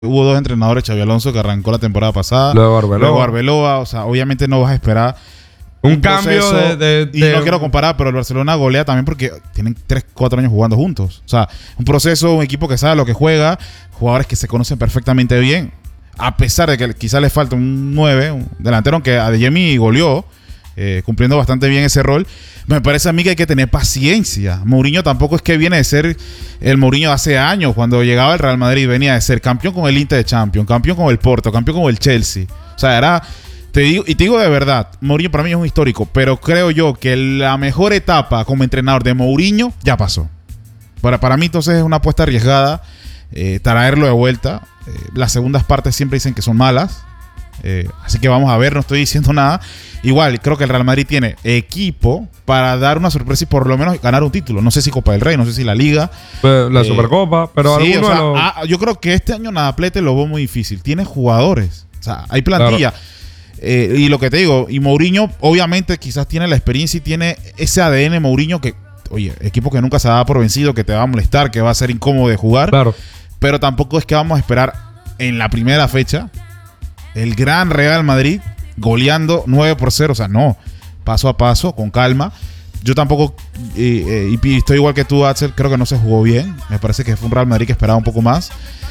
Hubo dos entrenadores, Xabi Alonso, que arrancó la temporada pasada. Luego Arbeloa. O sea, obviamente no vas a esperar un cambio y no quiero comparar, pero el Barcelona golea también porque tienen 3-4 años jugando juntos. O sea, un proceso, un equipo que sabe lo que juega, jugadores que se conocen perfectamente bien. A pesar de que quizás les falta un 9, un delantero, aunque Adeyemi goleó, cumpliendo bastante bien ese rol. Me parece a mí que hay que tener paciencia. Mourinho tampoco es que viene de ser el Mourinho de hace años. Cuando llegaba al Real Madrid venía de ser campeón con el Inter de Champions, campeón con el Porto, campeón con el Chelsea. O sea, era... Te digo de verdad, Mourinho para mí es un histórico, pero creo yo que la mejor etapa como entrenador de Mourinho ya pasó. Para mí entonces es una apuesta arriesgada traerlo de vuelta. Las segundas partes siempre dicen que son malas. Así que vamos a ver, no estoy diciendo nada. Igual, creo que el Real Madrid tiene equipo para dar una sorpresa y por lo menos ganar un título. No sé si Copa del Rey, no sé si la Liga. La Supercopa, pero sí, yo creo que este año Nadaplete lo veo muy difícil. Tiene jugadores, o sea, hay plantilla. Claro. Y lo que te digo, y Mourinho obviamente quizás tiene la experiencia y tiene ese ADN Mourinho que, oye, equipo que nunca se da por vencido, que te va a molestar, que va a ser incómodo de jugar. Claro. Pero tampoco es que vamos a esperar en la primera fecha el gran Real Madrid goleando 9-0. O sea, no, paso a paso, con calma. Yo tampoco, y estoy igual que tú, Axel, creo que no se jugó bien. Me parece que fue un Real Madrid que esperaba un poco más.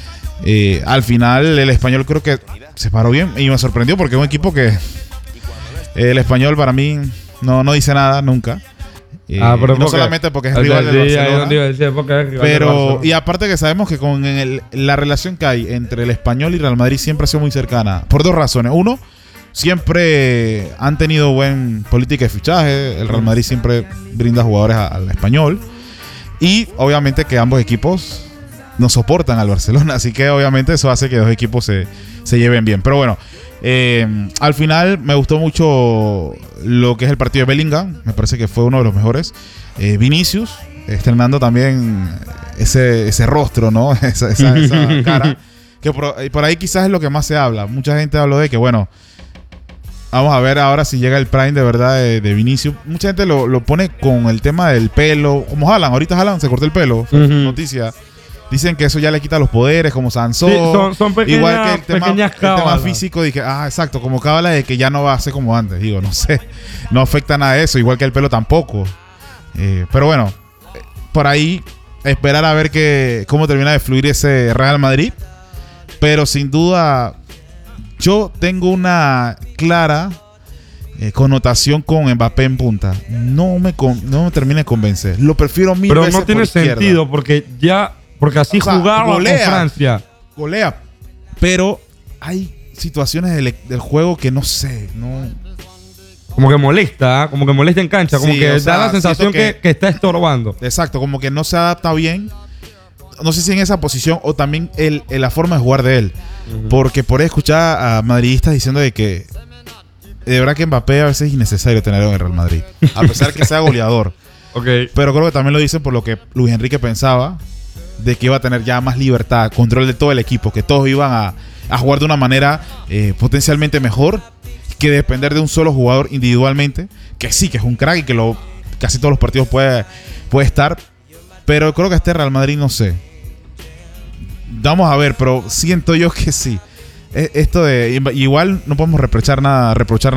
Al final el Español creo que se paró bien y me sorprendió porque es un equipo que el Español para mí no dice nada nunca. Pero no solamente porque es rival del Barcelona, pero y aparte que sabemos que con la relación que hay entre el Español y Real Madrid siempre ha sido muy cercana por dos razones. Uno, siempre han tenido buen política de fichaje. El Real Madrid siempre brinda jugadores al Español y obviamente que ambos equipos no soportan al Barcelona, así que obviamente eso hace que los equipos se lleven bien. Pero bueno, al final me gustó mucho lo que es el partido de Bellingham. Me parece que fue uno de los mejores. Vinicius estrenando también ese rostro, ¿no? esa cara, que por ahí quizás es lo que más se habla. Mucha gente habló de que, bueno, vamos a ver ahora si llega el prime de verdad de Vinicius. Mucha gente lo pone con el tema del pelo, como Haaland. Ahorita Haaland se cortó el pelo, noticia. Dicen que eso ya le quita los poderes, como Sansón. Sí, son pequeñas, igual que el tema físico. físico, dije, exacto, como cábala de que ya no va a ser como antes. Digo, no sé, no afecta nada de eso, igual que el pelo tampoco. Pero bueno, por ahí esperar a ver cómo termina de fluir ese Real Madrid. Pero sin duda, yo tengo una clara connotación con Mbappé en punta. No me termina de convencer. Lo prefiero mil veces. Pero no tiene sentido porque así jugaba con Francia. Golea. Pero hay situaciones del juego que no sé, como que molesta en cancha, como que da la sensación que está estorbando. Exacto, como que no se adapta bien. No sé si en esa posición o también la forma de jugar de él. Porque por ahí escuchar a madridistas diciendo de que de verdad que Mbappé a veces es innecesario tenerlo en el Real Madrid. A pesar que sea goleador. Okay. Pero creo que también lo dicen por lo que Luis Enrique pensaba de que iba a tener ya más libertad, control de todo el equipo, que todos iban a jugar de una manera potencialmente mejor que depender de un solo jugador individualmente, que sí, que es un crack y que casi todos los partidos puede estar, pero creo que este Real Madrid no sé. Vamos a ver, pero siento yo que sí. Esto de igual no podemos reprochar nada,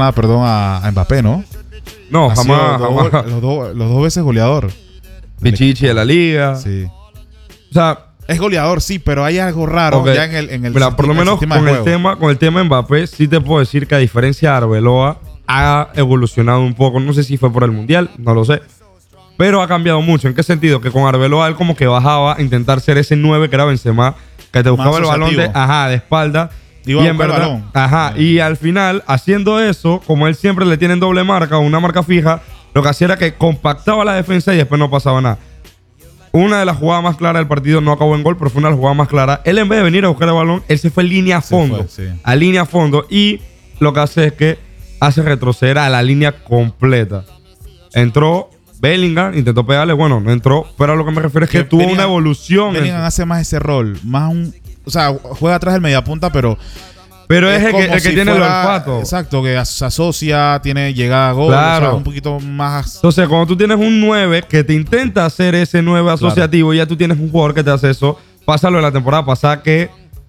a Mbappé, ¿no? No, jamás. Los dos veces goleador. Pichichi de la liga. Sí. O sea, es goleador, sí, pero hay algo raro ya en el mira, por lo menos con el tema Mbappé, sí te puedo decir que a diferencia de Arbeloa, ha evolucionado un poco. No sé si fue por el Mundial, no lo sé. Pero ha cambiado mucho. ¿En qué sentido? Que con Arbeloa él como que bajaba a intentar ser ese 9 que era Benzema, que te buscaba el balón de espalda. Y en verdad, y al final, haciendo eso, como él siempre le tiene en doble marca o una marca fija, lo que hacía era que compactaba la defensa y después no pasaba nada. Una de las jugadas más claras del partido no acabó en gol, pero fue una de las jugadas más claras. Él, en vez de venir a buscar el balón, él se fue en línea a fondo. A línea a fondo. Y lo que hace es que hace retroceder a la línea completa. Entró Bellingham, intentó pegarle. Bueno, no entró. Pero a lo que me refiero es que tuvo una evolución. Bellingham hace más ese rol. O sea, juega atrás del mediapunta, pero es el que tiene el olfato. Exacto, que se asocia, tiene llegada a gol, claro. O sea, un poquito más. Entonces, cuando tú tienes un 9 que te intenta hacer ese 9 asociativo, claro, y ya tú tienes un jugador que te hace eso, pasa lo de la temporada pasada que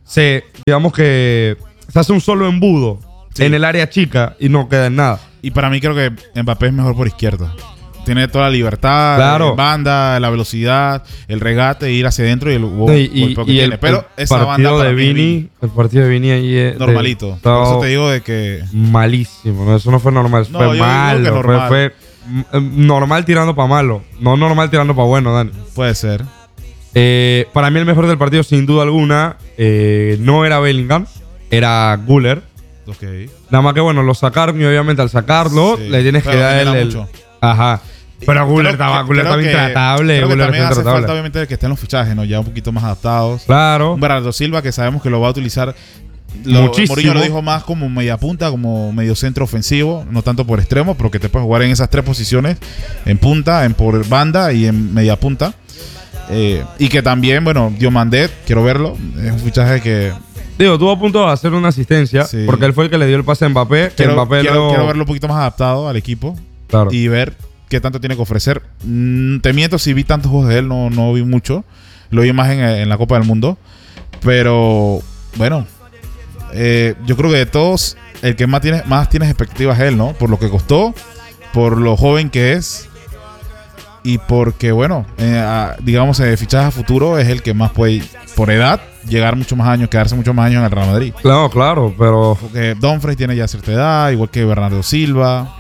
digamos que se hace un solo embudo en el área chica y no queda en nada. Y para mí creo que Mbappé es mejor por izquierda. Tiene toda la libertad, claro. banda, la velocidad, el regate, ir hacia adentro y el golpeo que tiene. Pero esa banda para Vini, el partido de Vini ahí es normalito. Por eso te digo de que malísimo, ¿no? Eso no fue normal, fue malo. Fue normal tirando para malo, no normal tirando para bueno, Dani. Puede ser. Para mí el mejor del partido, sin duda alguna, no era Bellingham, era Güler. Okay. Nada más que bueno, lo sacaron y obviamente al sacarlo le tienes que dar el... Ajá. Pero Güler estaba intratable. Creo que también hace falta obviamente que estén los fichajes, ¿no? Ya un poquito más adaptados. Claro. Bernardo Silva, que sabemos que lo va a utilizar. Muchísimo. Mourinho lo dijo más como media punta, como medio centro ofensivo, no tanto por extremo, pero que te puedes jugar en esas 3 posiciones, en punta, en por banda y en media punta. Y que también, bueno, Diomandé, quiero verlo, es un fichaje que... Digo, estuvo a punto de hacer una asistencia, porque él fue el que le dio el pase a Mbappé. Quiero verlo un poquito más adaptado al equipo, claro, y ver qué tanto tiene que ofrecer. Te miento, si vi tantos juegos de él, no vi mucho. Lo vi más en la Copa del Mundo. Pero, bueno, yo creo que de todos, el que más tiene expectativas es él, ¿no? Por lo que costó, por lo joven que es. Y porque, bueno, digamos, fichaje a futuro es el que más puede, por edad, llegar muchos más años, quedarse muchos más años en el Real Madrid. Claro, pero... Porque Dumfries tiene ya cierta edad, igual que Bernardo Silva.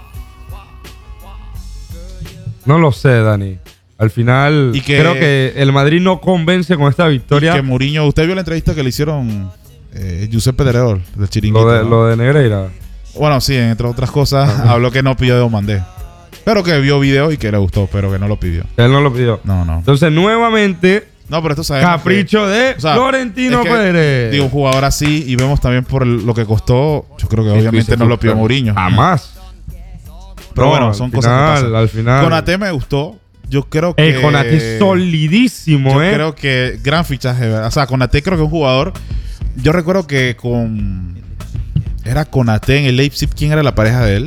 No lo sé, Dani. Al final, creo que el Madrid no convence con esta victoria. Y que Mourinho... ¿Usted vio la entrevista que le hicieron Giuseppe Derredor, del Chiringuito? Lo de Negreira. Bueno, sí, entre otras cosas, habló que no pidió de Diomandé. Pero que vio video y que le gustó, pero que no lo pidió. Él no lo pidió. No. Entonces, nuevamente, no, pero esto sabemos capricho de Florentino Pérez. Digo, un jugador así, y vemos también por lo que costó. Yo creo que obviamente no lo pidió Mourinho. Jamás. Pero bueno, son cosas que pasan. Al final. Konaté me gustó. Yo creo que... Konaté solidísimo, Yo creo que gran fichaje. O sea, Konaté creo que es un jugador... Yo recuerdo que era Konaté en el Leipzig. ¿Quién era la pareja de él?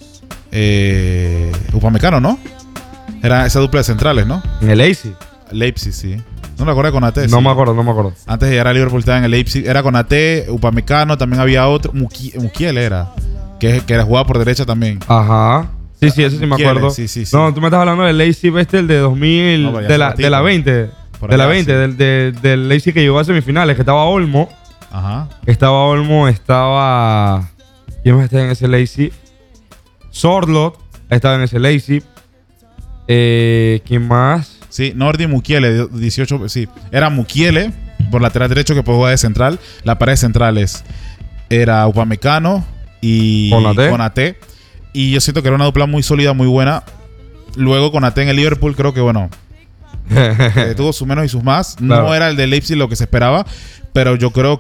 Upamecano, ¿no? Era esa dupla de centrales, ¿no? En el Leipzig, sí. ¿No me acuerdo de Konaté? No me acuerdo. Antes de llegar a Liverpool estaba en el Leipzig. Era Konaté, Upamecano, también había otro. Mukiele era. Que era jugaba por derecha también. Ajá. Sí, eso sí me acuerdo. Sí. No, tú me estás hablando del Leipzig el de 2000, no, de la 20. De la 20, del Leipzig que llegó a semifinales, que estaba Olmo. Ajá. Estaba... ¿Quién más está en ese Leipzig? Sorloth estaba en ese Leipzig. ¿Quién más? Sí, Nordi Mukiele, 18. Sí, era Mukiele por lateral derecho que puede jugar de central. La pared de centrales era Upamecano y Konaté. Y yo siento que era una dupla muy sólida, muy buena. Luego Konaté en el Liverpool, creo que bueno, tuvo sus menos y sus más. Claro. No era el de Leipzig lo que se esperaba, pero yo creo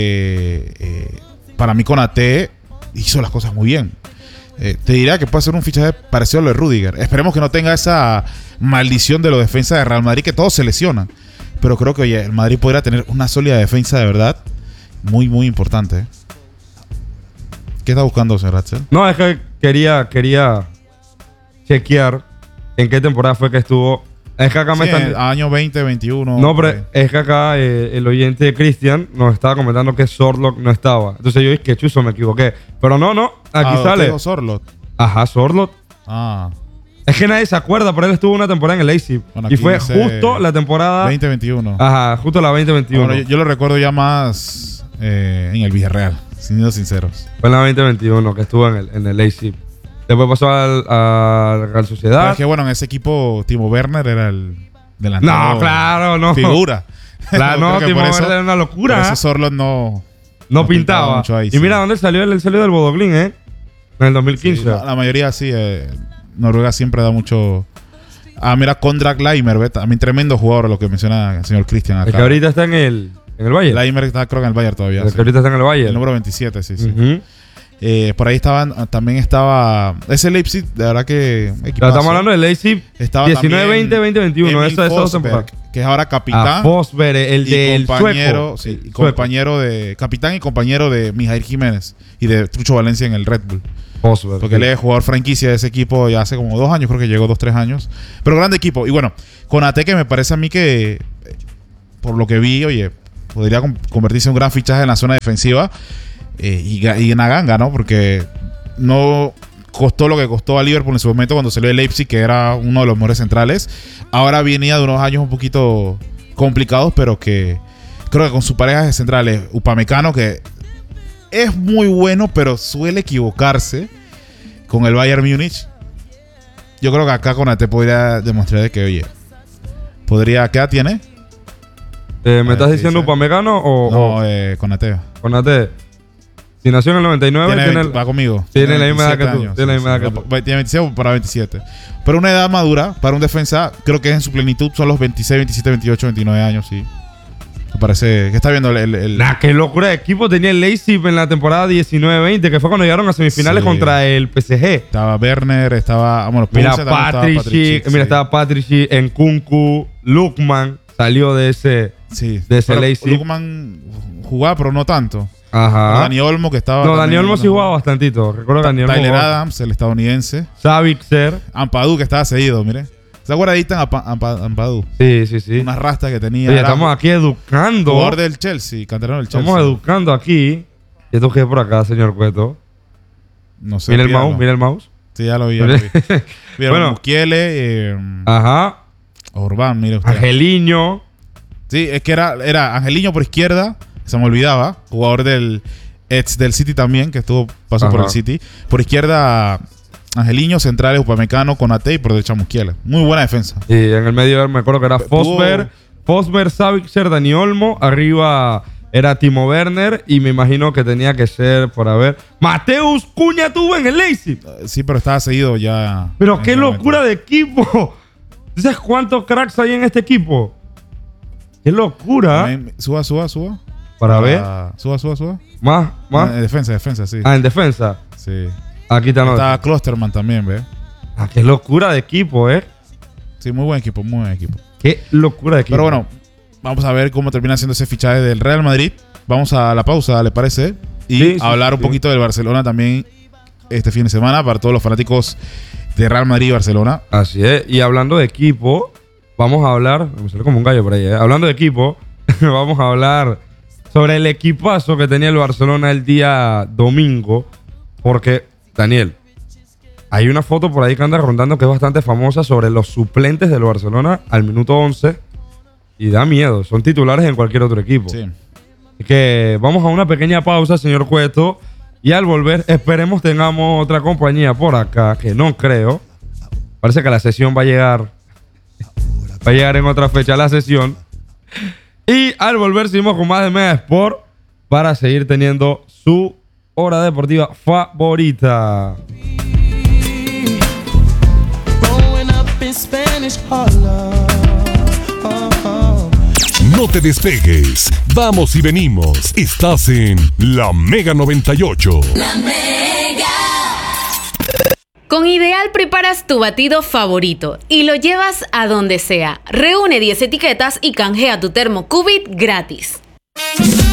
que para mí Konaté hizo las cosas muy bien. Te diría que puede ser un fichaje parecido a lo de Rudiger. Esperemos que no tenga esa maldición de los defensas de Real Madrid, que todos se lesionan. Pero creo que el Madrid podría tener una sólida defensa de verdad muy, muy importante. ¿Qué está buscando, señor Axel? No, es que quería chequear en qué temporada fue que estuvo. Es que acá me están... año 2021. No, pero es que acá el oyente Cristian nos estaba comentando que Sorloth no estaba. Entonces yo dije que chuzo, me equivoqué. Pero no, aquí sale. ¿Dijo Sorloth? Ajá, Sorloth. Ah. Es que nadie se acuerda, pero él estuvo una temporada en el Leipzig. Bueno, y fue justo la temporada... 2021. Ajá, justo la 2021. Bueno, yo lo recuerdo ya más en el Villarreal, siendo sinceros. Fue en la 2021 que estuvo en el Leipzig. Después pasó al Real Sociedad. Pero es que bueno, en ese equipo Timo Werner era el delantero. No, claro, no. Figura. Claro, no, Timo Werner era una locura. Por eso Sorloth no pintaba. Mucho ahí, y mira dónde salió. Él salió del Bodoglin, En el 2015. Sí, la mayoría sí. Noruega siempre da mucho... mira, Konrad Laimer, también tremendo jugador, lo que menciona el señor Cristian acá. El que ahorita está en el Bayern. Laimer está, creo que en el Bayern todavía. El que ahorita está en el Bayern. El número 27, sí. Por ahí también estaba ese Leipzig, de verdad que estamos hablando del Leipzig 19, 20, 20, 21. Eso es dos temporadas. Que es ahora capitán. Forsberg, el del compañero, sueco. Sí, compañero de capitán y compañero de Mijail Jiménez y de Trucho Valencia en el Red Bull. Forsberg, porque él es jugador franquicia de ese equipo ya hace como 2 años, creo que llegó 2-3 años. Pero grande equipo. Y bueno, Konaté, que me parece a mí que por lo que vi, oye, podría convertirse en un gran fichaje en la zona defensiva. Y una ganga, ¿no? Porque no costó lo que costó a Liverpool en su momento cuando salió de Leipzig, que era uno de los mejores centrales. Ahora venía de unos años un poquito complicados, pero que creo que con su pareja de centrales, Upamecano, que es muy bueno, pero suele equivocarse con el Bayern Múnich. Yo creo que acá Konaté podría demostrar de que, oye, podría... ¿Qué edad tiene? ¿Me estás diciendo Upamecano o...? No, Konaté. Konaté. Si nació en el 99... va conmigo. Tiene la misma edad que tú. Tiene la misma edad que tú. Tiene 26 para 27. Pero una edad madura para un defensa, creo que es en su plenitud, son los 26, 27, 28, 29 años, sí. Me parece... ¿Qué está viendo qué locura de equipo tenía el Leipzig en la temporada 19-20, que fue cuando llegaron a semifinales contra el PSG. Estaba Werner, estaba... Bueno, Patrick, estaba Patrick, Nkunku, Lookman salió de ese Leipzig. Lookman jugaba, pero no tanto. Ajá. Dani Olmo, que estaba... No, Dani Olmo sí jugaba bastantito. Recuerdo Dani Olmo. Tyler Adams, el estadounidense. Savitzer. Ampadu, que estaba cedido, mire. ¿Se acuerdan Ampadu? Sí. Unas rastas que tenía. Oye, estamos aquí educando. Jugador del Chelsea, canterano del Chelsea. Estamos educando aquí. ¿Y esto qué es por acá, señor Cueto? No sé. Mira el mouse. Sí, ya lo vi. Bueno, Mukiele. Ajá. Orbán, mire usted. Angeliño. Sí, es que era Angeliño por izquierda. Se me olvidaba. Jugador del City también, que pasó por el City. Por izquierda, Angeliño, centrales, Upamecano, Konaté y por derecha Mukiele. Muy buena defensa. Y en el medio me acuerdo que era Fosberg, Savitzer, Dani Olmo. Arriba era Timo Werner. Y me imagino que tenía que ser, por haber... Mateus Cunha tuvo en el Leipzig. Sí, pero estaba seguido ya. Pero qué locura de equipo. ¿Sabes cuántos cracks hay en este equipo? ¡Qué locura! Suba. Para ver. Suba. Más. En defensa, sí. En defensa. Sí. Aquí está Klosterman también, ¿ves? Qué locura de equipo, Sí, muy buen equipo. Qué locura de equipo. Pero bueno, vamos a ver cómo termina siendo ese fichaje del Real Madrid. Vamos a la pausa, ¿le parece? Y hablar un poquito del Barcelona también este fin de semana para todos los fanáticos de Real Madrid y Barcelona. Así es. Y hablando de equipo, vamos a hablar... Me salió como un gallo por ahí, Hablando de equipo, vamos a hablar sobre el equipazo que tenía el Barcelona el día domingo. Porque, Daniel, hay una foto por ahí que anda rondando que es bastante famosa sobre los suplentes del Barcelona al minuto 11. Y da miedo. Son titulares en cualquier otro equipo. Sí. Así que vamos a una pequeña pausa, señor Cueto. Y al volver, esperemos tengamos otra compañía por acá, que no creo. Parece que la sesión va a llegar. Va a llegar en otra fecha la sesión. Y al volver seguimos con más de Mega Sport para seguir teniendo su hora deportiva favorita. No te despegues. Vamos y venimos. Estás en La Mega 98. La Mega. Con Ideal preparas tu batido favorito y lo llevas a donde sea. Reúne 10 etiquetas y canjea tu termo Cubit gratis.